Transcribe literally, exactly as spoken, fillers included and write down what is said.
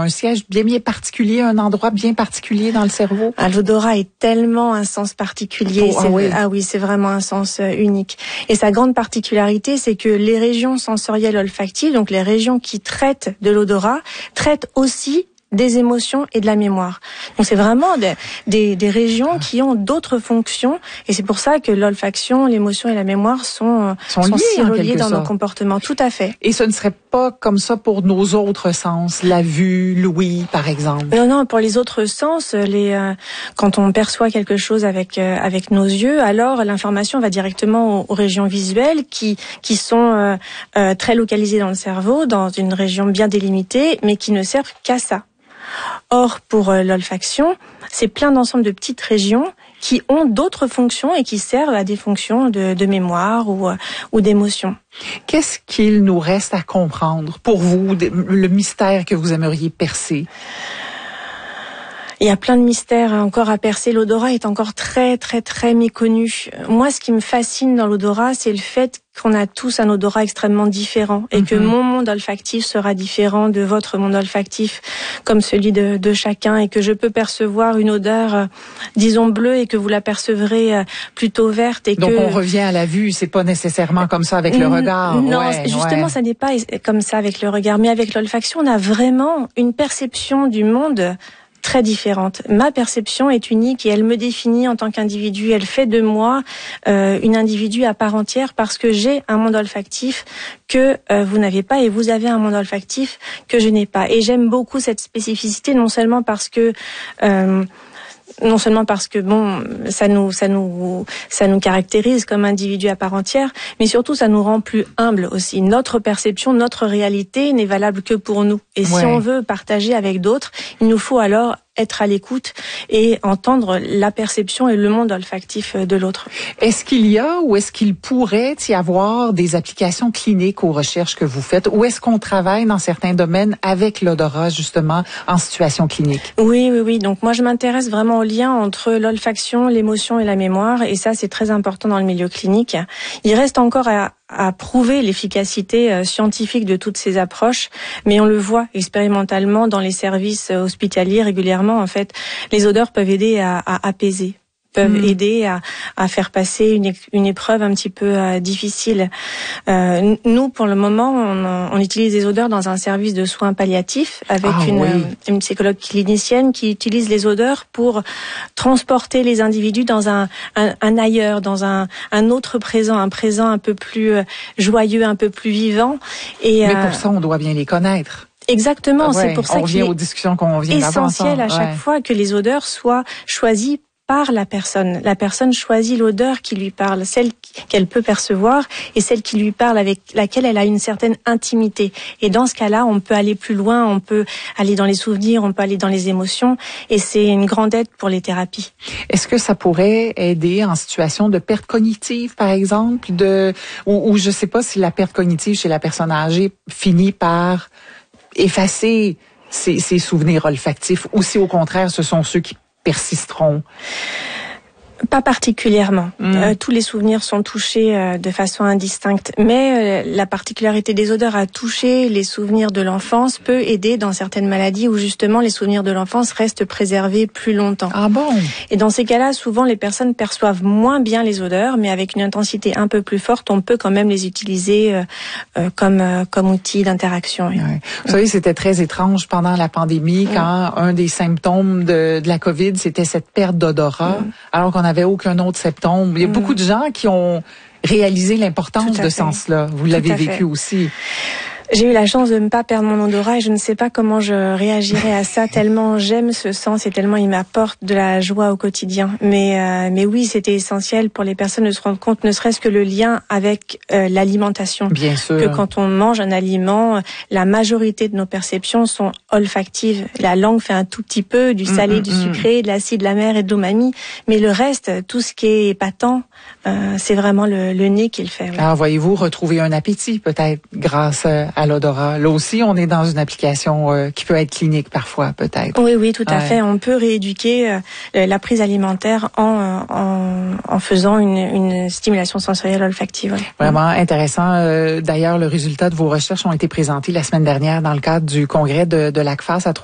un siège bien, bien particulier, un endroit bien particulier dans le cerveau? Ah, l'odorat est tellement un sens particulier. Oh, c'est, ah, oui. ah oui, c'est vraiment un sens euh, unique. Et sa grande particularité, c'est que les régions sensorielles olfactives, donc les régions qui traitent de l'odorat, traitent aussi des émotions et de la mémoire. Donc c'est vraiment des, des, des régions qui ont d'autres fonctions, et c'est pour ça que l'olfaction, l'émotion et la mémoire sont, sont, sont liés, si reliés dans sorte. nos comportements. Tout à fait. Et ce ne serait pas comme ça pour nos autres sens, la vue, l'ouïe, par exemple? Non, non, pour les autres sens, les, euh, quand on perçoit quelque chose avec euh, avec nos yeux, alors l'information va directement aux, aux régions visuelles qui qui sont euh, euh, très localisées dans le cerveau, dans une région bien délimitée, mais qui ne servent qu'à ça. Or, pour euh, l'olfaction, c'est plein d'ensemble de petites régions qui ont d'autres fonctions et qui servent à des fonctions de, de mémoire ou, euh, ou d'émotion. Qu'est-ce qu'il nous reste à comprendre pour vous, le mystère que vous aimeriez percer? Il y a plein de mystères encore à percer. L'odorat est encore très, très, très méconnu. Moi, ce qui me fascine dans l'odorat, c'est le fait qu'on a tous un odorat extrêmement différent et mm-hmm. que mon monde olfactif sera différent de votre monde olfactif, comme celui de, de chacun, et que je peux percevoir une odeur, euh, disons bleue, et que vous la percevrez euh, plutôt verte. Et Donc que... on revient à la vue, c'est pas nécessairement comme ça avec le regard. Non, ouais, justement, ouais. ça n'est pas comme ça avec le regard, mais avec l'olfaction, on a vraiment une perception du monde très différente. Ma perception est unique et elle me définit en tant qu'individu. Elle fait de moi euh, une individu à part entière parce que j'ai un monde olfactif que euh, vous n'avez pas et vous avez un monde olfactif que je n'ai pas. Et j'aime beaucoup cette spécificité, non seulement parce que euh, non seulement parce que bon, ça nous, ça nous, ça nous caractérise comme individus à part entière, mais surtout ça nous rend plus humbles aussi. Notre perception, notre réalité n'est valable que pour nous. Et ouais. si on veut partager avec d'autres, il nous faut alors être à l'écoute et entendre la perception et le monde olfactif de l'autre. Est-ce qu'il y a ou est-ce qu'il pourrait y avoir des applications cliniques aux recherches que vous faites, ou est-ce qu'on travaille dans certains domaines avec l'odorat justement en situation clinique? Oui, oui, oui. Donc moi je m'intéresse vraiment au lien entre l'olfaction, l'émotion et la mémoire, et ça c'est très important dans le milieu clinique. Il reste encore à à prouver l'efficacité euh, scientifique de toutes ces approches, mais on le voit expérimentalement dans les services euh, hospitaliers régulièrement. En fait, les odeurs peuvent aider à, à apaiser, peuvent mmh. aider à, à faire passer une, une épreuve un petit peu euh, difficile. Euh, nous, pour le moment, on, on utilise les odeurs dans un service de soins palliatifs avec ah, une, oui. euh, une psychologue clinicienne qui utilise les odeurs pour transporter les individus dans un, un, un ailleurs, dans un, un autre présent, un présent un peu plus euh, joyeux, un peu plus vivant. Et, Mais euh, pour ça, on doit bien les connaître. Exactement, ouais, c'est pour ça qu'il est aux discussions qu'on vient d'avoir essentiel à chaque ouais. fois que les odeurs soient choisies par la personne. La personne choisit l'odeur qui lui parle, celle qu'elle peut percevoir et celle qui lui parle, avec laquelle elle a une certaine intimité. Et dans ce cas-là, on peut aller plus loin, on peut aller dans les souvenirs, on peut aller dans les émotions, et c'est une grande aide pour les thérapies. Est-ce que ça pourrait aider en situation de perte cognitive, par exemple, de ou, ou je sais pas si la perte cognitive chez la personne âgée finit par effacer ses, ses souvenirs olfactifs, ou si au contraire, ce sont ceux qui persisteront? Pas particulièrement. Mmh. Euh, tous les souvenirs sont touchés euh, de façon indistincte. Mais euh, la particularité des odeurs à toucher les souvenirs de l'enfance peut aider dans certaines maladies où justement les souvenirs de l'enfance restent préservés plus longtemps. Ah bon? Et dans ces cas-là, souvent les personnes perçoivent moins bien les odeurs, mais avec une intensité un peu plus forte, on peut quand même les utiliser euh, euh, comme euh, comme outil d'interaction. Ouais. Vous savez, c'était très étrange pendant la pandémie mmh. quand un des symptômes de, de la COVID, c'était cette perte d'odorat, mmh. alors qu'on avait aucun autre symptôme. Il y a mmh. beaucoup de gens qui ont réalisé l'importance de ce sens-là. Vous l'avez vécu fait. Aussi. J'ai eu la chance de ne pas perdre mon odorat et je ne sais pas comment je réagirais à ça, tellement j'aime ce sens et tellement il m'apporte de la joie au quotidien. Mais euh, mais oui, c'était essentiel pour les personnes de se rendre compte, ne serait-ce que le lien avec euh, l'alimentation. Bien sûr. Que quand on mange un aliment, la majorité de nos perceptions sont olfactives. La langue fait un tout petit peu du salé, mmh, du sucré, de l'acide, de l'amer et de l'umami, mais le reste, tout ce qui est épatant, euh, c'est vraiment le, le nez qui le fait. Oui. Alors voyez-vous, retrouver un appétit peut-être grâce à l'odorat. Là aussi, on est dans une application euh, qui peut être clinique parfois, peut-être. Oui, oui, tout à ouais. fait. On peut rééduquer euh, la prise alimentaire en en, en faisant une, une stimulation sensorielle olfactive. Ouais. Vraiment intéressant. Euh, d'ailleurs, le résultat de vos recherches ont été présentés la semaine dernière dans le cadre du congrès de, de l'A C F A S à